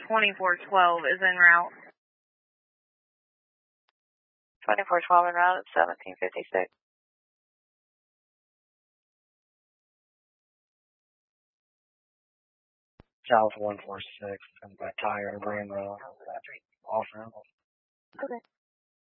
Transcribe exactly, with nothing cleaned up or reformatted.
twenty-four twelve is en route. twenty-four twelve en route at seventeen fifty-six. South one four six, and by tire and brain road. Off ramp. Okay.